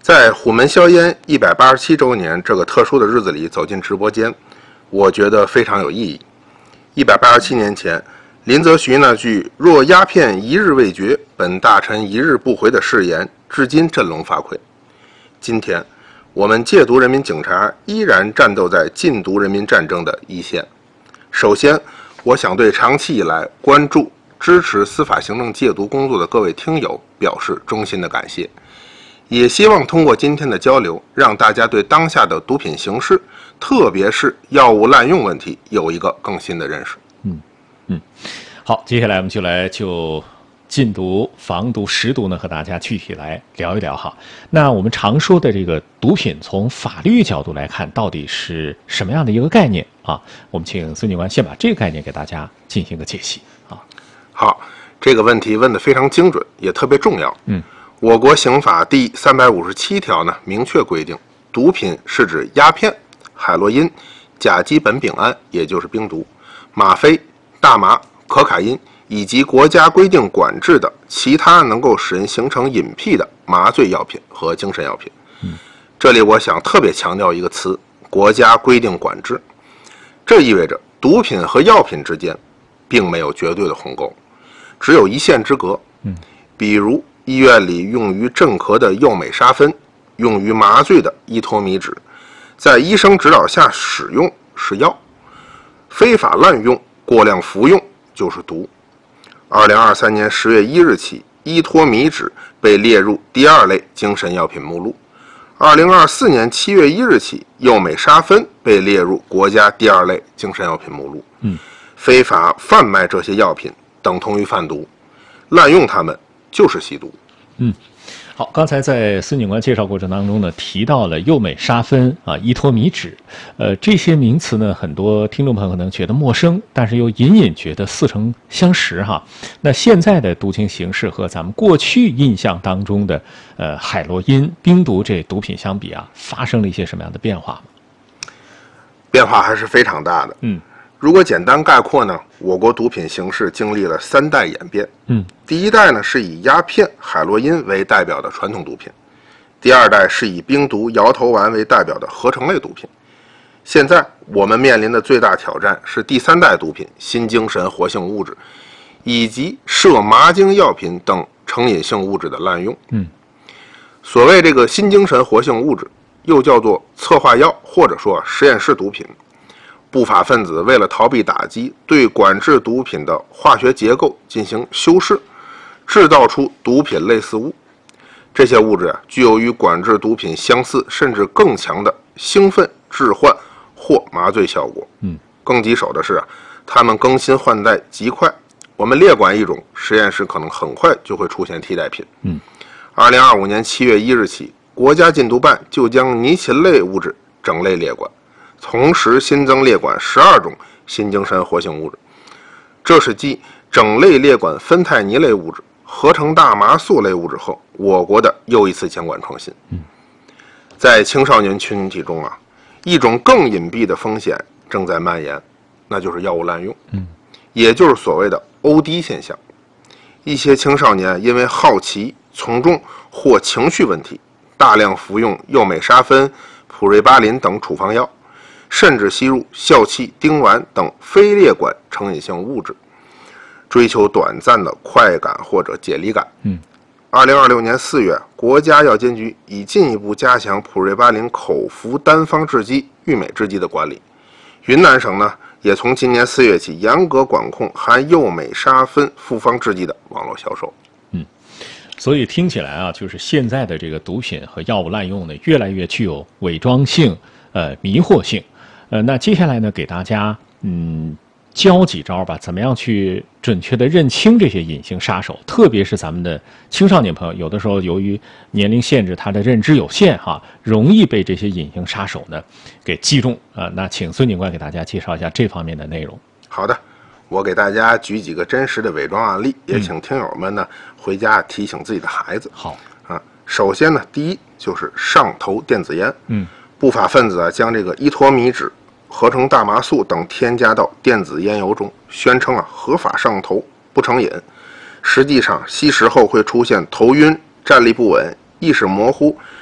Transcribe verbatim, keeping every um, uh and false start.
在虎门销烟一百八十七周年这个特殊的日子里走进直播间，我觉得非常有意义。一百八十七年前，林则徐那句“若鸦片一日未绝，本大臣一日不回”的誓言，至今振聋发聩。今天，我们戒毒人民警察依然战斗在禁毒人民战争的一线。首先，我想对长期以来关注、支持司法行政戒毒工作的各位听友表示衷心的感谢。也希望通过今天的交流，让大家对当下的毒品形势，特别是药物滥用问题，有一个更新的认识。 嗯嗯，好，接下来我们就来就禁毒、防毒、实毒呢，和大家具体来聊一聊哈。那我们常说的这个毒品，从法律角度来看，到底是什么样的一个概念啊？我们请孙警官先把这个概念给大家进行个解析啊。 好，这个问题问得非常精准，也特别重要。 嗯。 我国刑法第三百五十七条呢，明确规定，毒品是指鸦片、海洛因、甲基苯丙胺，也就是冰毒、吗啡、大麻、可卡因以及国家规定管制的其他能够使人形成瘾癖的麻醉药品和精神药品。 嗯， 这里我想特别强调一个词：国家规定管制。这意味着毒品和药品之间并没有绝对的鸿沟，只有一线之隔。 嗯， 比如医院里用于镇咳的右美沙芬，用于麻醉的依托米酯，在医生指导下使用是药，非法滥用、过量服用就是毒。二零二三年十月一日起，依托米酯被列入第二类精神药品目录。二零二四年七月一日起，右美沙芬被列入国家第二类精神药品目录。 嗯， 非法贩卖这些药品等同于贩毒，滥用它们就是吸毒。 嗯，好，刚才在孙警官介绍过程当中呢，提到了右美沙芬啊、依托米酯，呃，这些名词呢，很多听众朋友可能觉得陌生，但是又隐隐觉得似曾相识哈。那现在的毒品形势和咱们过去印象当中的呃海洛因、冰毒这毒品相比啊，发生了一些什么样的变化吗？ 变化还是非常大的。 嗯。 如果简单概括呢，我国毒品形势经历了三代演变。 嗯， 第一代呢是以鸦片、海洛因为代表的传统毒品，第二代是以冰毒、摇头丸为代表的合成类毒品。现在我们面临的最大挑战是第三代毒品新精神活性物质，以及涉麻精药品等成瘾性物质的滥用。 嗯， 所谓这个新精神活性物质，又叫做策划药或者说实验室毒品。不法分子为了逃避打击，对管制毒品的化学结构进行修饰，制造出毒品类似物。这些物质啊，具有与管制毒品相似甚至更强的兴奋、致幻或麻醉效果。 嗯， 更棘手的是啊，它们更新换代极快。我们列管一种，实验室可能很快就会出现替代品。 嗯， 二零二五年七月一日起，国家禁毒办就将尼氰类物质整类列管。同时新增列管十二种新精神活性物质，这是继整类列管芬太尼类物质、合成大麻素类物质后，我国的又一次监管创新。 嗯， 在青少年群体中啊，一种更隐蔽的风险正在蔓延，那就是药物滥用。 嗯， 也就是所谓的 O D 现象。一些青少年因为好奇、从众或情绪问题，大量服用右美沙芬、普瑞巴林等处方药。甚至吸入笑气、丁烷等非列管成瘾性物质，追求短暂的快感或者解离感。 嗯， 二零二六年四月，国家药监局已进一步加强普瑞巴林口服单方制剂、郁美制剂的管理。云南省呢，也从今年四月起严格管控含右美沙芬复方制剂的网络销售。 嗯，所以听起来啊，就是现在的这个毒品和药物滥用呢，越来越具有伪装性、呃迷惑性。呃，那接下来呢，给大家嗯教几招吧，怎么样去准确的认清这些隐形杀手，特别是咱们的青少年朋友，有的时候由于年龄限制，他的认知有限哈，容易被这些隐形杀手呢给击中啊、呃。那请孙警官给大家介绍一下这方面的内容。 好的，我给大家举几个真实的伪装案例，也请听友们呢、嗯、回家提醒自己的孩子。 好啊，首先呢，第一就是上头电子烟。 嗯。 不法分子啊，将这个依托米酯、合成大麻素等添加到电子烟油中，宣称啊合法上头，不成瘾。实际上吸食后会出现头晕、站立不稳、意识模糊、